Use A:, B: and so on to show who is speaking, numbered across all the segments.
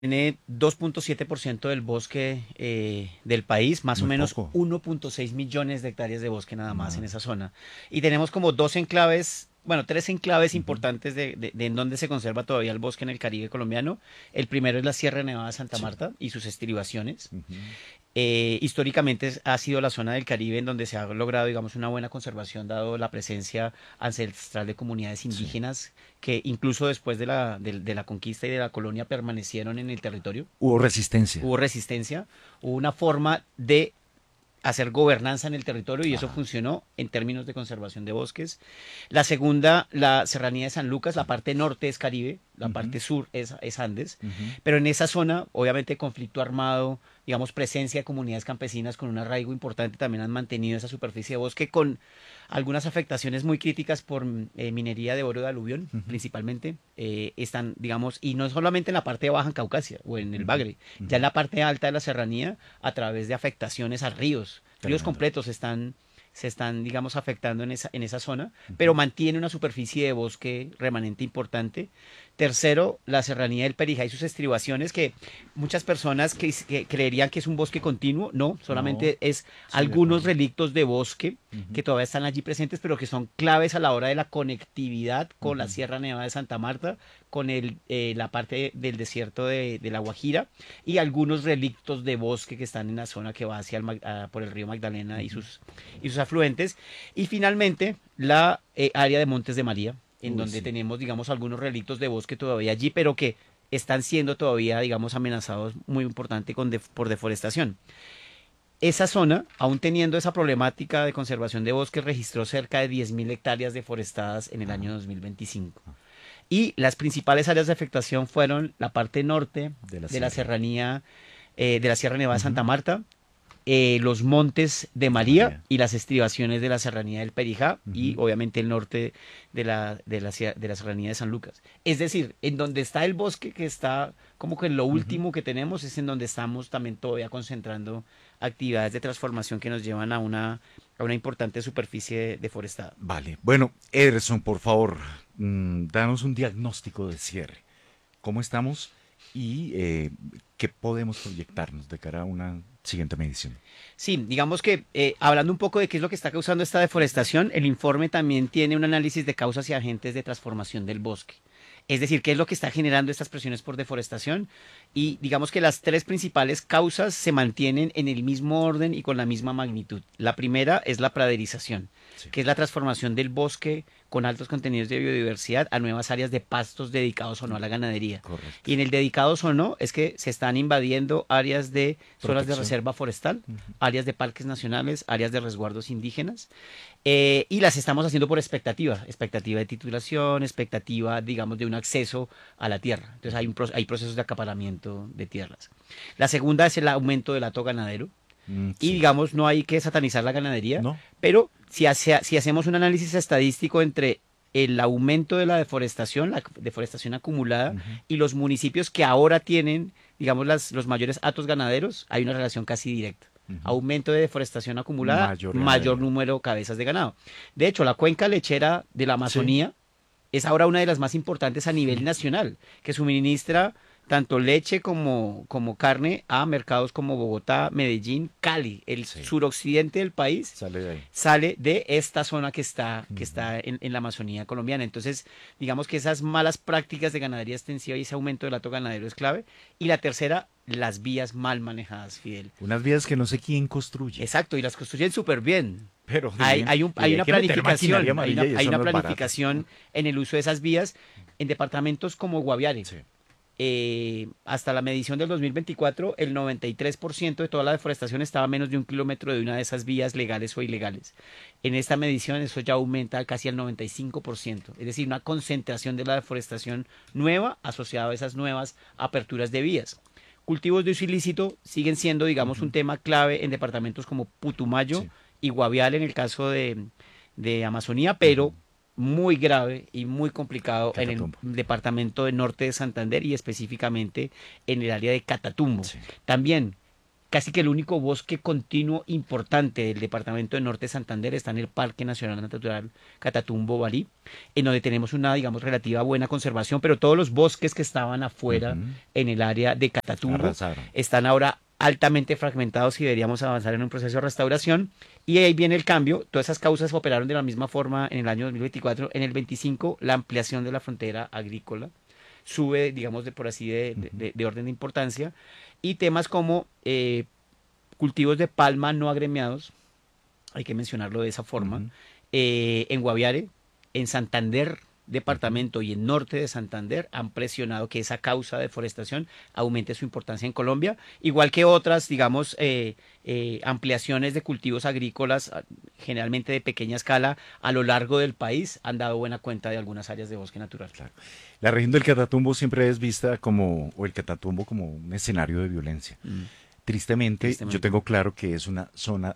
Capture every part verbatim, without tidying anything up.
A: Tiene dos punto siete por ciento del bosque eh, del país, más o
B: Muy
A: menos
B: poco.
A: uno punto seis millones de hectáreas de bosque nada más en
B: No.
A: esa zona. Y tenemos como dos enclaves, bueno, tres enclaves
B: Ujú.
A: importantes de, de- de en donde se conserva todavía el bosque en el Caribe colombiano. El primero es la Sierra Nevada de Santa
B: Sí.
A: Marta y sus estribaciones.
B: Ujú.
A: Eh, históricamente es- ha sido la zona del Caribe en donde se ha logrado, digamos, una buena conservación, dado la presencia ancestral de comunidades
B: Sí.
A: indígenas que incluso después de la, de, de la conquista y de la colonia permanecieron en el territorio.
B: Hubo resistencia.
A: Hubo resistencia, hubo una forma de hacer gobernanza en el territorio y eso
B: Ajá.
A: funcionó en términos de conservación de bosques. La segunda, la serranía de San Lucas, la parte norte es Caribe, la
B: Ujú.
A: parte sur es, es Andes,
B: Ujú.
A: pero en esa zona, obviamente, conflicto armado, digamos, presencia de comunidades campesinas con un arraigo importante también han mantenido esa superficie de bosque con algunas afectaciones muy críticas por eh, minería de oro de aluvión,
B: Ujú.
A: principalmente. Eh, están, digamos, y no solamente en la parte baja en Caucasia o en el
B: Ujú.
A: Bagre, ya en
B: Ujú.
A: la parte alta de la serranía, a través de afectaciones a ríos. Ríos
B: Tremendo.
A: completos están, se están, digamos, afectando en esa, en esa zona, pero
B: Ujú.
A: mantiene una superficie de bosque remanente importante. Tercero, la serranía del Perijá y sus estribaciones, que muchas personas que, que creerían que es un bosque continuo, no,
B: No.
A: solamente es
B: Sí, de
A: algunos
B: acuerdo.
A: relictos de bosque
B: Ujú.
A: que todavía están allí presentes, pero que son claves a la hora de la conectividad con la
B: Ujú.
A: Sierra Nevada de Santa Marta, con el, eh, la parte del desierto de, de La Guajira y algunos relictos de bosque que están en la zona que va hacia el, Mag- a- por el río Magdalena y
B: Ujú.
A: sus, y sus afluentes. Y finalmente, la eh, área de Montes de María, en
B: Uy,
A: donde
B: sí.
A: tenemos, digamos, algunos relictos de bosque todavía allí, pero que están siendo todavía, digamos, amenazados muy importante con def- por deforestación. Esa zona, aún teniendo esa problemática de conservación de bosques, registró cerca de diez mil hectáreas deforestadas en el
B: Ajá.
A: año dos mil veinticinco. Y las principales áreas de afectación fueron la parte norte
B: De la
A: de la
B: sierra.
A: serranía eh, de la Sierra Nevada de
B: Ujú.
A: Santa Marta, eh, los montes de
B: De
A: María
B: María.
A: y las estribaciones de la serranía del Perijá y
B: Ujú.
A: obviamente el norte de la, de la, cia- de la serranía de San Lucas. Es decir, en donde está el bosque, que está como que en lo
B: Ujú.
A: último que tenemos, es en donde estamos también todavía concentrando actividades de transformación que nos llevan a una, a una importante superficie deforestada.
B: Vale. Bueno, Ederson, por favor, mm, danos un diagnóstico de cierre. ¿Cómo estamos y eh, qué podemos proyectarnos de cara a una siguiente medición?
A: Sí, digamos que eh, hablando un poco de qué es lo que está causando esta deforestación, el informe también tiene un análisis de causas y agentes de transformación del bosque. Es decir, qué es lo que está generando estas presiones por deforestación. Y digamos que las tres principales causas se mantienen en el mismo orden y con la misma magnitud. La primera es la praderización,
B: Sí,
A: que es la transformación del bosque con altos contenidos de biodiversidad a nuevas áreas de pastos dedicados o no a la ganadería.
B: correcto.
A: Y en el dedicados o no es que se están invadiendo áreas de zonas de
B: Protección.
A: reserva forestal,
B: Ujú.
A: áreas de parques nacionales, áreas de resguardos indígenas, eh, y las estamos haciendo por expectativa, expectativa de titulación, expectativa, digamos, de un acceso a la tierra. Entonces hay, un, pro- hay procesos de acaparamiento de tierras. La segunda es el aumento del hato ganadero,
B: Mm,
A: y
B: sí.
A: digamos, no hay que satanizar la ganadería,
B: ¿No?
A: pero si, hace- si hacemos un análisis estadístico entre el aumento de la deforestación, la deforestación acumulada,
B: Ujú.
A: y los municipios que ahora tienen, digamos, las, los mayores hatos ganaderos, hay una relación casi directa.
B: Ujú.
A: Aumento de deforestación acumulada,
B: Mayor
A: mayor
B: ganadería.
A: número de cabezas de ganado. De hecho, la cuenca lechera de la
B: Sí.
A: Amazonía es ahora una de las más importantes a nivel nacional, que suministra tanto leche como, como carne a mercados como Bogotá, Medellín, Cali. El
B: Sí.
A: suroccidente del país
B: Sale de ahí.
A: sale de esta zona que está, que
B: Ujú.
A: está en, en la Amazonía colombiana. Entonces, digamos que esas malas prácticas de ganadería extensiva y ese aumento del hato ganadero es clave. Y la tercera, las vías mal manejadas, Fidel.
B: Unas vías que no sé quién construye.
A: Exacto, y las construyen súper bien.
B: Pero
A: Hay,
B: deben,
A: hay, un,
B: y
A: hay
B: hay
A: una
B: que meter maquinaria
A: planificación, hay
B: amarilla
A: una,
B: y
A: hay
B: eso
A: una
B: no es barato.
A: planificación en el uso de esas vías en departamentos como Guaviare.
B: Sí.
A: Eh, hasta la medición del dos mil veinticuatro, el noventa y tres por ciento de toda la deforestación estaba a menos de un kilómetro de una de esas vías legales o ilegales. En esta medición eso ya aumenta casi al noventa y cinco por ciento, es decir, una concentración de la deforestación nueva asociada a esas nuevas aperturas de vías. Cultivos de uso ilícito siguen siendo, digamos, un
B: Ujú.
A: tema clave en departamentos como Putumayo
B: Sí.
A: y Guaviare en el caso de, de Amazonía,
B: Ujú.
A: pero muy grave y muy complicado en el
B: Catatumbo.
A: departamento de norte de Santander y específicamente en el área de Catatumbo.
B: Sí.
A: También casi que el único bosque continuo importante del departamento de Norte de Santander está en el Parque Nacional Natural Catatumbo-Balí, en donde tenemos una, digamos, relativa buena conservación, pero todos los bosques que estaban afuera
B: Ujú.
A: en el área de Catatumbo
B: Arrasaron.
A: están ahora altamente fragmentados y deberíamos avanzar en un proceso de restauración. Y ahí viene el cambio. Todas esas causas operaron de la misma forma en el año dos mil veinticuatro. En el veinticinco, la ampliación de la frontera agrícola sube, digamos, de, por así de, de,
B: Ujú.
A: de- de orden de importancia. Y temas como eh, cultivos de palma no agremiados, hay que mencionarlo de esa forma,
B: Ujú.
A: eh, en Guaviare, en Santander
B: Ujú.
A: departamento y en norte de Santander han presionado que esa causa de deforestación aumente su importancia en Colombia, igual que otras, digamos, eh, eh, ampliaciones de cultivos agrícolas, ah, generalmente de pequeña escala, a lo largo del país, han dado buena cuenta de algunas áreas de bosque natural.
B: Claro. La región del Catatumbo siempre es vista como, o el Catatumbo como un escenario de violencia.
A: Mm,
B: Tristemente, yo
A: tristemente.
B: tengo claro que es una zona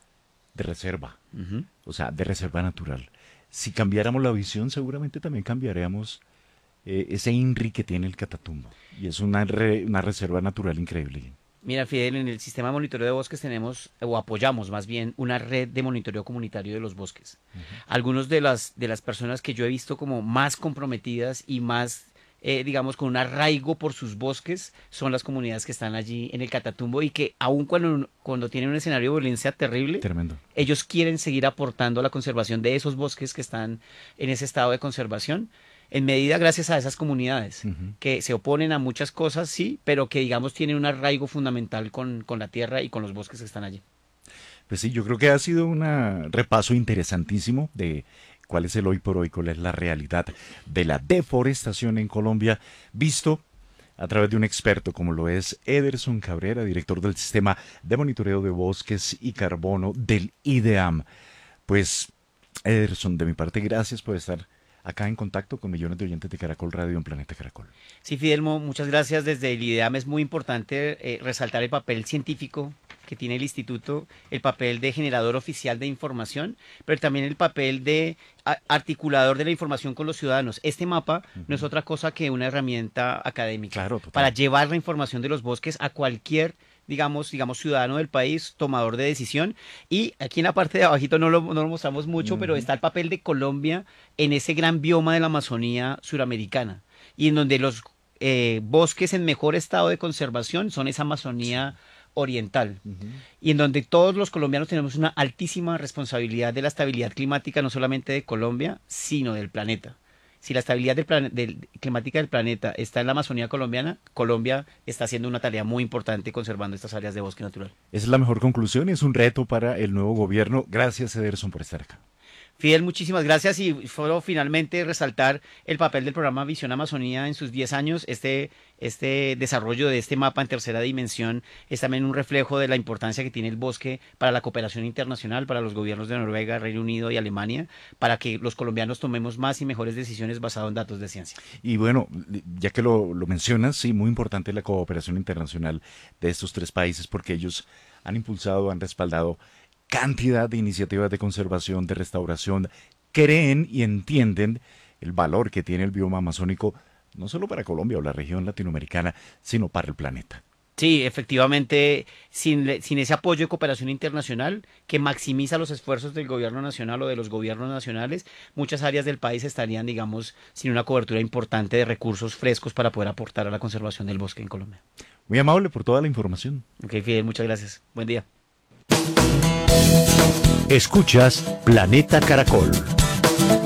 B: de reserva,
A: Ujú.
B: o sea, de reserva natural. Si cambiáramos la visión, seguramente también cambiaríamos eh, ese INRI que tiene el Catatumbo. Y es una, re- una reserva natural increíble.
A: Mira, Fidel, en el sistema de monitoreo de bosques tenemos, o apoyamos más bien, una red de monitoreo comunitario de los bosques. Algunos de las, de las personas que yo he visto como más comprometidas y más, eh, digamos, con un arraigo por sus bosques, son las comunidades que están allí en el Catatumbo y que aun cuando, cuando tienen un escenario de violencia terrible,
B: Tremendo.
A: ellos quieren seguir aportando a la conservación de esos bosques que están en ese estado de conservación, en medida gracias a esas comunidades
B: Ujú.
A: que se oponen a muchas cosas, sí, pero que digamos tienen un arraigo fundamental con, con la tierra y con los bosques que están allí.
B: Pues sí, yo creo que ha sido un repaso interesantísimo de cuál es el hoy por hoy, cuál es la realidad de la deforestación en Colombia, visto a través de un experto como lo es Ederson Cabrera, director del Sistema de Monitoreo de Bosques y Carbono del IDEAM. Pues, Ederson, de mi parte, gracias por estar acá en contacto con millones de oyentes de Caracol Radio en Planeta Caracol.
A: Sí, Fidelmo, muchas gracias. Desde el IDEAM es muy importante eh, resaltar el papel científico que tiene el instituto, el papel de generador oficial de información, pero también el papel de a- articulador de la información con los ciudadanos. Este mapa no es
B: Ujú.
A: otra cosa que una herramienta académica
B: Claro,
A: para
B: total.
A: llevar la información de los bosques a cualquier digamos, digamos, ciudadano del país, tomador de decisión. Y aquí en la parte de abajito no lo, no lo mostramos mucho, pero
B: Ujú.
A: está el papel de Colombia en ese gran bioma de la Amazonía suramericana y en donde los eh, bosques en mejor estado de conservación son esa
B: Sí.
A: Amazonía oriental
B: Ujú.
A: y en donde todos los colombianos tenemos una altísima responsabilidad de la estabilidad climática, no solamente de Colombia, sino del planeta. Si la estabilidad del plane- del- climática del planeta está en la Amazonía colombiana, Colombia está haciendo una tarea muy importante conservando estas áreas de bosque natural.
B: Esa es la mejor conclusión, es un reto para el nuevo gobierno. Gracias, Ederson, por estar acá.
A: Fidel, muchísimas gracias y solo finalmente resaltar el papel del programa Visión Amazonía en sus diez años. Este, este desarrollo de este mapa en tercera dimensión es también un reflejo de la importancia que tiene el bosque para la cooperación internacional, para los gobiernos de Noruega, Reino Unido y Alemania, para que los colombianos tomemos más y mejores decisiones basadas en datos de ciencia.
B: Y bueno, ya que lo, lo mencionas, sí, muy importante la cooperación internacional de estos tres países porque ellos han impulsado, han respaldado cantidad de iniciativas de conservación, de restauración, creen y entienden el valor que tiene el bioma amazónico, no solo para Colombia o la región latinoamericana, sino para el planeta.
A: Sí, efectivamente, sin, le- sin ese apoyo de cooperación internacional que maximiza los esfuerzos del gobierno nacional o de los gobiernos nacionales, muchas áreas del país estarían, digamos, sin una cobertura importante de recursos frescos para poder aportar a la conservación del bosque en Colombia.
B: Muy amable por toda la información.
A: Ok, Fidel, muchas gracias. Buen día.
C: Escuchas Planeta Caracol.